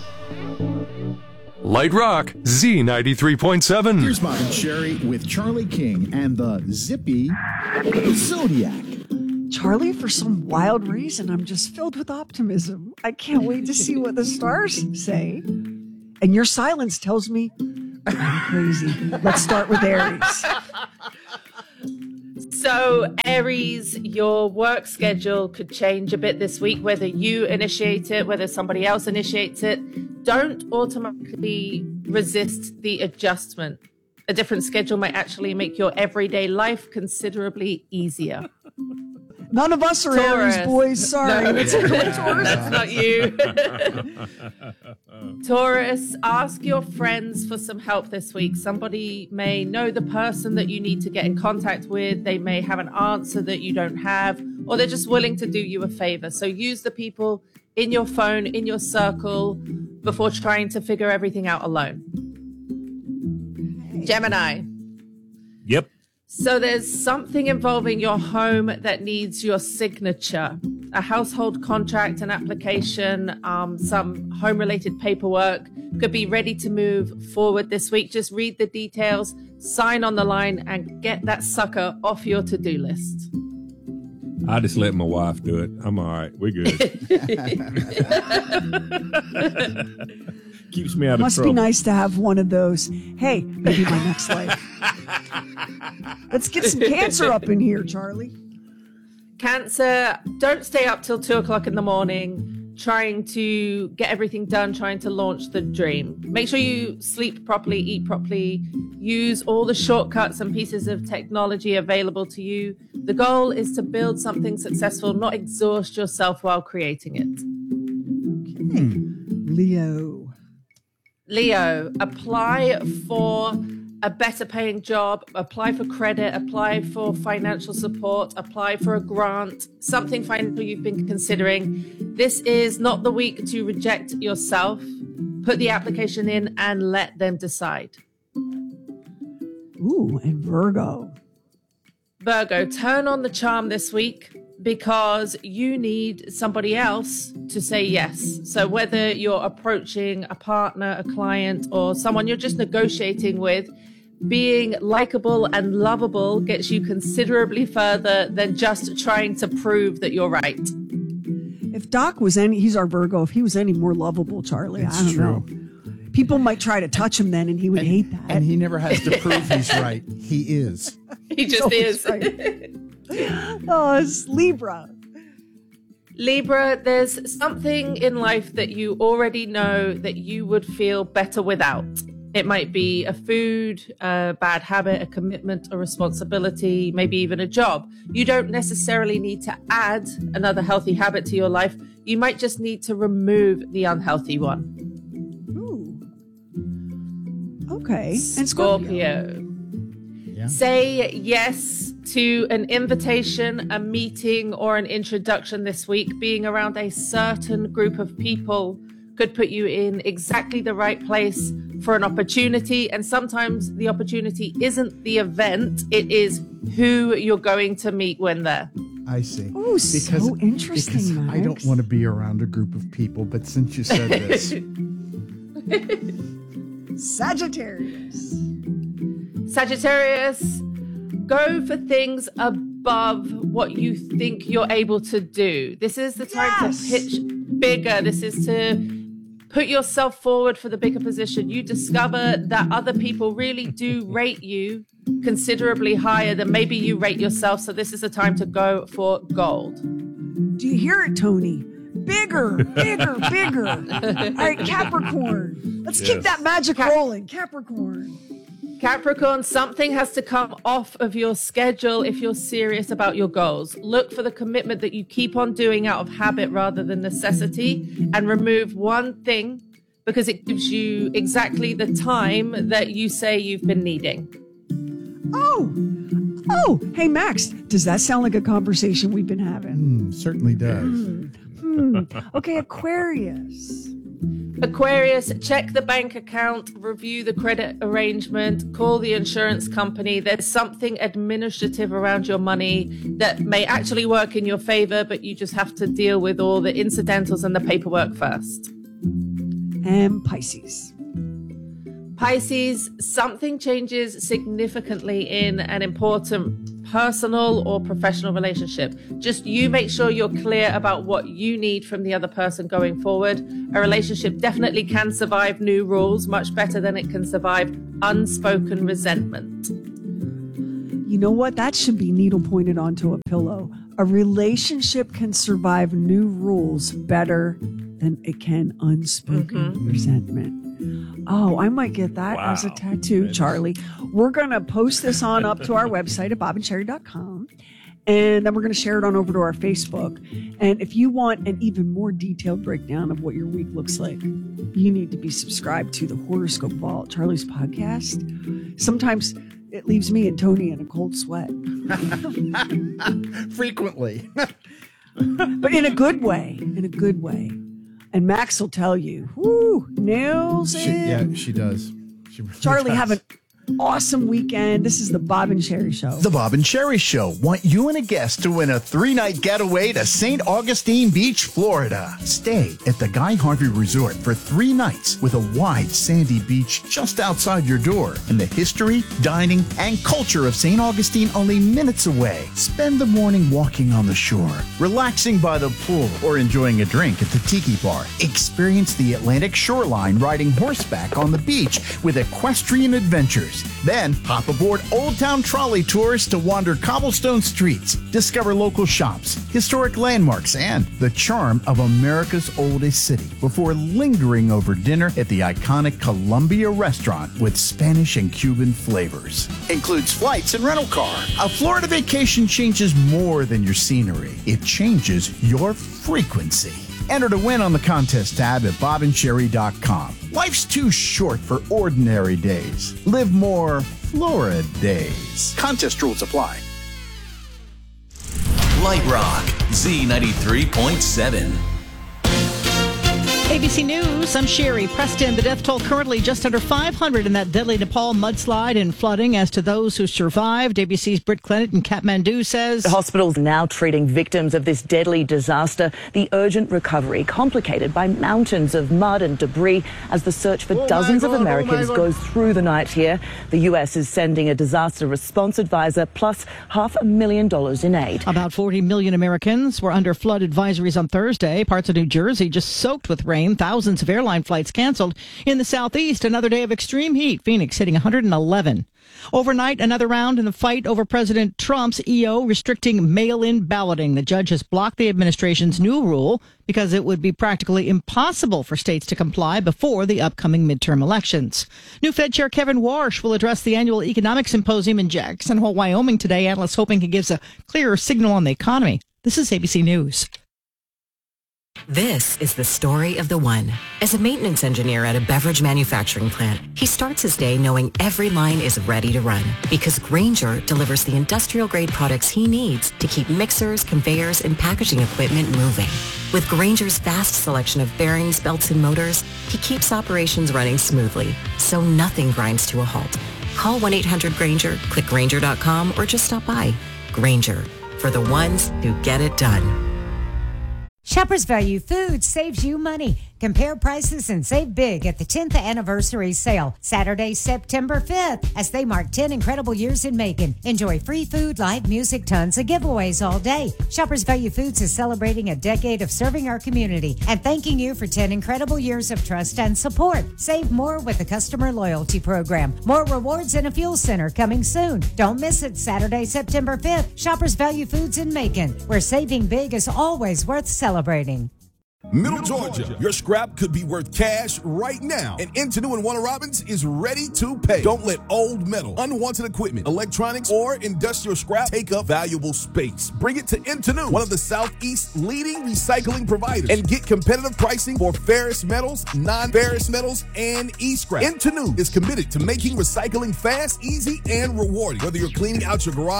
Light Rock, Z93.7. Here's Bob and Sherry with Charlie King and the Zippy Zodiac. Charlie, for some wild reason, I'm just filled with optimism. I can't wait to see what the stars say. And your silence tells me I'm crazy. Let's start with Aries. So, Aries, your work schedule could change a bit this week, whether you initiate it, whether somebody else initiates it. Don't automatically resist the adjustment. A different schedule might actually make your everyday life considerably easier. None of us are Taurus. Aries, boys. Sorry. No. Taurus. That's not you. Taurus, ask your friends for some help this week. Somebody may know the person that you need to get in contact with. They may have an answer that you don't have, or they're just willing to do you a favor. So use the people in your phone, in your circle, before trying to figure everything out alone. Gemini. Yep. So there's something involving your home that needs your signature. A household contract, an application, some home-related paperwork could be ready to move forward this week. Just read the details, sign on the line, and get that sucker off your to-do list. I just let my wife do it. I'm all right. We're good. Keeps me out of Must trouble. be nice to have one of those. Hey, maybe my next life. Let's get some Cancer up in here, Charlie. Cancer, don't stay up till 2:00 in the morning trying to get everything done, trying to launch the dream. Make sure you sleep properly, eat properly, use all the shortcuts and pieces of technology available to you. The goal is to build something successful, not exhaust yourself while creating it. Okay. Leo, apply for a better paying job, apply for credit, apply for financial support, apply for a grant, something financial you've been considering. This is not the week to reject yourself. Put the application in and let them decide. Ooh, and Virgo. Virgo, turn on the charm this week because you need somebody else to say yes. So whether you're approaching a partner, a client, or someone you're just negotiating with, being likable and lovable gets you considerably further than just trying to prove that you're right. If Doc was he's our Virgo, if he was any more lovable, Charlie, I don't know. People might try to touch him then and he would hate that. And he never has to prove he's right. He is. He just is. Right. Oh, it's Libra. Libra, there's something in life that you already know that you would feel better without. It might be a food, a bad habit, a commitment, a responsibility, maybe even a job. You don't necessarily need to add another healthy habit to your life. You might just need to remove the unhealthy one. Ooh. Okay. And Scorpio. Yeah. Say yes to an invitation, a meeting, or an introduction this week. Being around a certain group of people could put you in exactly the right place for an opportunity. And sometimes the opportunity isn't the event, it is who you're going to meet when there. I see. Oh, so interesting, Because Max. I don't want to be around a group of people, but since you said this. Sagittarius, go for things above what you think you're able to do. This is the time to pitch bigger. This is to put yourself forward for the bigger position. You discover that other people really do rate you considerably higher than maybe you rate yourself. So this is the time to go for gold. Do you hear it, Tony? Bigger, bigger, bigger. All right, Capricorn. Let's keep that magic rolling. Capricorn. Capricorn, something has to come off of your schedule if you're serious about your goals. Look for the commitment that you keep on doing out of habit rather than necessity, and remove one thing because it gives you exactly the time that you say you've been needing. Oh, hey, Max, does that sound like a conversation we've been having? Certainly does. Okay, Aquarius. Aquarius, check the bank account, review the credit arrangement, call the insurance company. There's something administrative around your money that may actually work in your favor, but you just have to deal with all the incidentals and the paperwork first. And Pisces. Pisces, something changes significantly in an important personal or professional relationship. Just you make sure you're clear about what you need from the other person going forward. A relationship definitely can survive new rules much better than it can survive unspoken resentment. You know what? That should be needle pointed onto a pillow. A relationship can survive new rules better than it can unspoken resentment. Oh, I might get that as a tattoo, Charlie. We're going to post this on up to our website at bobandcherry.com. And then we're going to share it on over to our Facebook. And if you want an even more detailed breakdown of what your week looks like, you need to be subscribed to the Horoscope Vault, Charlie's podcast. Sometimes it leaves me and Tony in a cold sweat. Frequently. But in a good way. In a good way. And Max will tell you, whoo, nails it. Yeah, she does. She really Charlie, does. have an awesome weekend. This is the Bob and Sherry Show. The Bob and Sherry Show want you and a guest to win a 3-night getaway to St. Augustine Beach, Florida. Stay at the Guy Harvey Resort for 3 nights with a wide sandy beach just outside your door and the history, dining, and culture of St. Augustine only minutes away. Spend the morning walking on the shore, relaxing by the pool, or enjoying a drink at the Tiki Bar. Experience the Atlantic shoreline riding horseback on the beach with equestrian adventures. Then hop aboard Old Town Trolley Tours to wander cobblestone streets, discover local shops, historic landmarks, and the charm of America's oldest city before lingering over dinner at the iconic Columbia Restaurant with Spanish and Cuban flavors. Includes flights and rental car. A Florida vacation changes more than your scenery. It changes your frequency. Enter to win on the contest tab at bobandcherry.com. Life's too short for ordinary days. Live more Florida days. Contest rules apply. Light Rock, Z93.7. ABC News, I'm Sherry. Preston, the death toll currently just under 500 in that deadly Nepal mudslide and flooding. As to those who survived, ABC's Britt Clennett in Kathmandu says... The hospital's now treating victims of this deadly disaster. The urgent recovery complicated by mountains of mud and debris as the search for dozens of Americans goes through the night here. The U.S. is sending a disaster response advisor plus $500,000 in aid. About 40 million Americans were under flood advisories on Thursday. Parts of New Jersey just soaked with rain. Thousands of airline flights canceled. In the southeast, another day of extreme heat. Phoenix hitting 111. Overnight, another round in the fight over President Trump's EO restricting mail-in balloting. The judge has blocked the administration's new rule because it would be practically impossible for states to comply before the upcoming midterm elections. New Fed Chair Kevin Warsh will address the annual economic symposium in Jackson Hole, Wyoming today. Analysts hoping he gives a clearer signal on the economy. This is ABC News. This is the story of the one. As a maintenance engineer at a beverage manufacturing plant, he starts his day knowing every line is ready to run because Grainger delivers the industrial-grade products he needs to keep mixers, conveyors, and packaging equipment moving. With Grainger's vast selection of bearings, belts, and motors, he keeps operations running smoothly, so nothing grinds to a halt. Call 1-800-GRAINGER, click Grainger.com, or just stop by. Grainger, for the ones who get it done. Shoppers Value Foods saves you money. Compare prices and save big at the 10th anniversary sale, Saturday, September 5th, as they mark 10 incredible years in Macon. Enjoy free food, live music, tons of giveaways all day. Shoppers Value Foods is celebrating a decade of serving our community and thanking you for 10 incredible years of trust and support. Save more with the customer loyalty program. More rewards and a fuel center coming soon. Don't miss it, Saturday, September 5th. Shoppers Value Foods in Macon, where saving big is always worth celebrating. Middle Georgia, your scrap could be worth cash right now. And Intenu and Warner Robins is ready to pay. Don't let old metal, unwanted equipment, electronics, or industrial scrap take up valuable space. Bring it to Intenu, one of the Southeast's leading recycling providers, and get competitive pricing for ferrous metals, non-ferrous metals, and e-scrap. Intenu is committed to making recycling fast, easy, and rewarding. Whether you're cleaning out your garage